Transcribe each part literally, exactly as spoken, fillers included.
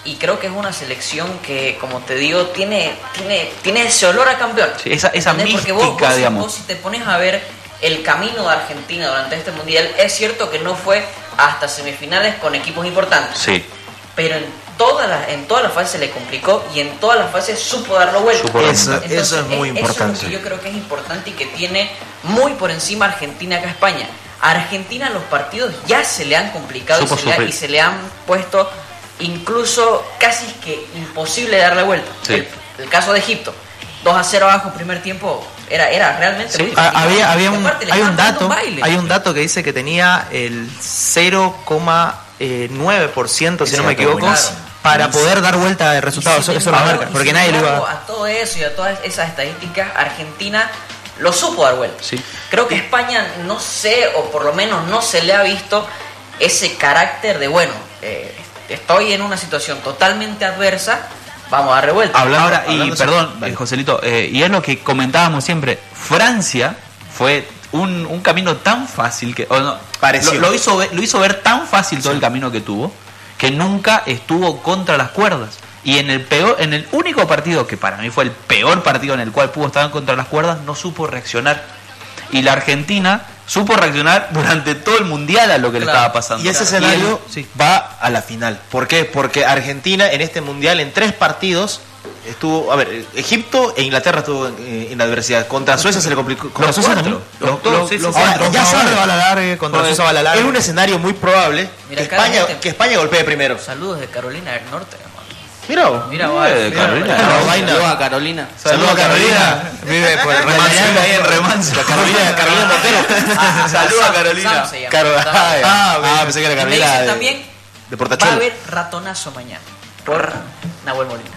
y creo que es una selección que, como te digo, tiene tiene tiene ese olor a campeón. Sí, esa esa mística, Porque vos, vos, digamos. vos si te pones a ver el camino de Argentina durante este mundial, es cierto que no fue hasta semifinales con equipos importantes. Sí. Pero en todas las en todas las fases se le complicó y en todas las fases supo darlo vuelta. Supo darlo Eso, vuelta. eso es muy Eso importante. es lo que yo creo que es importante y que tiene muy por encima Argentina que a España. A Argentina los partidos ya se le han complicado y Supo se, le ha- sufrir. y se le han puesto incluso casi que imposible darle vuelta. Sí. El, el caso de Egipto, dos a cero abajo primer tiempo, era era realmente Sí. muy Ah, complicado. había, había Y un, aparte le hay un estaban dando dato, baile. hay un dato que dice que tenía el cero coma nueve por ciento, si no me Exacto, equivoco, claro. para poder dar vuelta de resultados. Y Eso, sin eso lo embargo- marca, y porque sin nadie lo embargo, iba a... a todo eso y a todas esas estadísticas, Argentina lo supo dar vuelta. Sí. Creo que España no sé, o por lo menos no se le ha visto ese carácter de, bueno, eh, estoy en una situación totalmente adversa, vamos a dar revuelta. Hablando, Ahora, y hablando- perdón, Vale. eh, Joselito, eh, y es lo que comentábamos siempre, Francia fue un, un camino tan fácil que o no, Pareció. lo, lo hizo ver, lo hizo ver tan fácil todo el camino que tuvo que nunca estuvo contra las cuerdas. Y en el peor, en el único partido que para mí fue el peor partido en el cual pudo estar contra las cuerdas, no supo reaccionar. Y la Argentina supo reaccionar durante todo el mundial a lo que le Claro. estaba pasando. Y ese Claro. escenario Y el- sí. va a la final. ¿Por qué? Porque Argentina en este mundial en tres partidos estuvo, a ver, Egipto e Inglaterra estuvo en, en adversidad. Contra Suecia se le complicó. Contra Los Suecia cuatro. también. Los dos, sí, sí, sí. Ahora, Contra ya Uruguay sabe, va a la larga, contra Suiza va a la larga. es un escenario muy probable Mira, que acá España, la gente- que España golpee primero. Saludos de Carolina del Norte, hermano. Mira, vos. Mira, Eh, vos, Carolina. mira, Claro, vos. vaina. Saludos a Carolina. Saludos a Carolina. Vive por el Remanso. remanso. ahí en remanso. Carolina, Carolina Montero. Ah, Saludos a Sam- Carolina. Sam se llama. Caro- Sam. ah, Ah, ah, pensé que era Y me Carolina dicen de, también, de va a Portachuelo. haber ratonazo mañana por Nahuel Molina.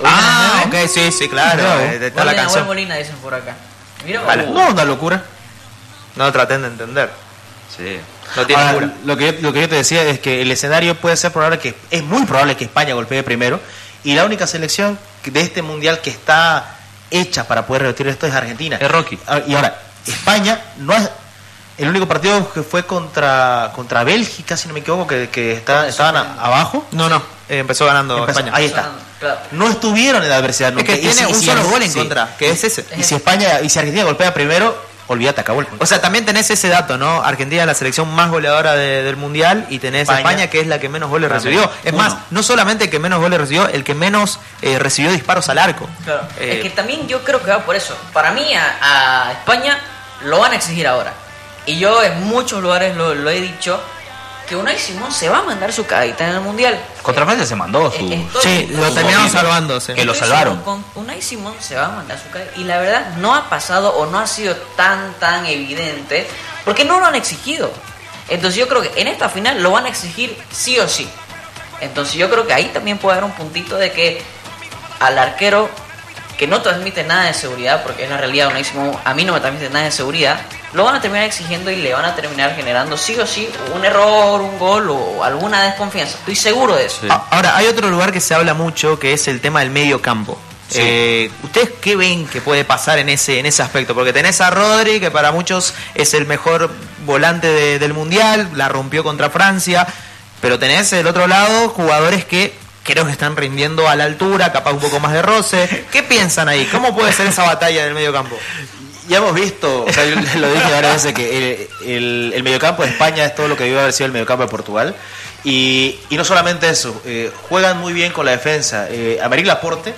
Ah, ok, sí, sí, claro. Mira, eh, Está Gol la de Nahuel canción. Molina dicen por acá. Mira, Vale. uh, No, una locura. No traten de entender. Sí. No tiene Ahora, cura. lo, que yo, lo que yo te decía es que el escenario puede ser probable que es muy probable que España golpee primero y la única selección de este mundial que está hecha para poder revertir esto es Argentina. Es Rocky. Ah, Y ahora, España no es el único partido que fue contra contra Bélgica, si no me equivoco, que, que está, estaban a- abajo. No, no. eh, empezó ganando Empezó- España. ahí está. claro. No estuvieron en la adversidad Es nunca. que Y tiene si- y un si- solo gol en sí. contra, que es ese. Y si España y si Argentina golpea primero, olvídate, acabó el O sea, también tenés ese dato, ¿no? Argentina es la selección más goleadora de- del Mundial y tenés España. España, que es la que menos goles También. recibió. Es Uno. más, no solamente el que menos goles recibió, el que menos eh, recibió disparos al arco. Claro. Eh, Es que también yo creo que va por eso. Para mí a, a España lo van a exigir ahora. Y yo en muchos lugares lo, lo he dicho, que Unai Simón se va a mandar su cagadita en el Mundial. Contra Francia se mandó su... Eh, estoy- Sí, lo estoy- terminaron estoy- salvándose. que lo estoy salvaron. seguro, Con Unai Simón se va a mandar su cagadita. Y la verdad no ha pasado o no ha sido tan, tan evidente, porque no lo han exigido. Entonces yo creo que en esta final lo van a exigir sí o sí. Entonces yo creo que ahí también puede haber un puntito de que al arquero que no transmite nada de seguridad, porque es la realidad, Unai Simón a mí no me transmite nada de seguridad, lo van a terminar exigiendo y le van a terminar generando sí o sí un error, un gol o alguna desconfianza. Estoy seguro de eso. Sí. A- Ahora, hay otro lugar que se habla mucho, que es el tema del medio campo. Sí. Eh, ¿Ustedes qué ven que puede pasar en ese en ese aspecto? Porque tenés a Rodri, que para muchos es el mejor volante de- del Mundial, la rompió contra Francia, pero tenés del otro lado jugadores que creo que están rindiendo a la altura, capaz un poco más de roce. ¿Qué piensan ahí? ¿Cómo puede ser esa batalla del medio campo? Ya hemos visto, o sea, yo lo dije varias veces, que el, el, el mediocampo de España es todo lo que debió haber sido el mediocampo de Portugal. Y, y no solamente eso, eh, juegan muy bien con la defensa. Eh, Aymeric Laporte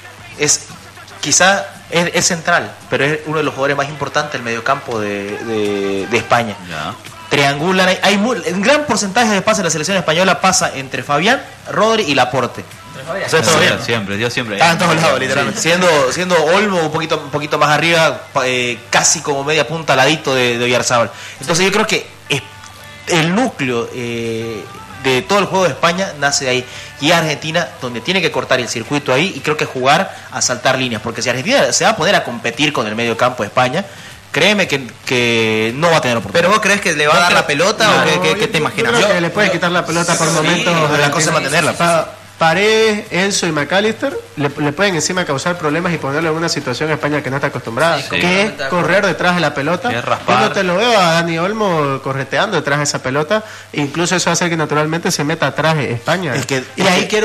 es quizá es, es central, pero es uno de los jugadores más importantes del mediocampo de, de, de España. Ya. Triangulan, hay, hay muy- un gran porcentaje de pases de la selección española pasa entre Fabián, Rodri y Laporte. O sea, todo Siempre, bien, ¿no? siempre, Dios siempre. Está en todos lados, literalmente. Siendo, siendo Olmo un poquito, un poquito más arriba, pa- eh, casi como media punta al ladito de, de Oyarzábal. Entonces yo creo que es- el núcleo eh, de todo el juego de España nace de ahí. Y Argentina, donde tiene que cortar el circuito ahí y creo que jugar a saltar líneas. Porque si Argentina se va a poner a competir con el medio campo de España, créeme que, que no va a tener oportunidad. ¿Pero vos crees que le va a Yo dar creo- la pelota no, o qué, No, qué- yo- qué te yo imaginas? creo Yo- que le puede quitar la pelota por Sí, momentos. pero la cosa es mantenerla. Pa- Paredes, Enzo y McAllister le, le pueden encima causar problemas y ponerlo en una situación a España que no está acostumbrada, Sí, que es completamente de acuerdo. correr detrás de la pelota. Que es raspar. Yo no te lo veo a Dani Olmo correteando detrás de esa pelota, incluso eso hace que naturalmente se meta atrás de España. Es que- y es ahí que- quiero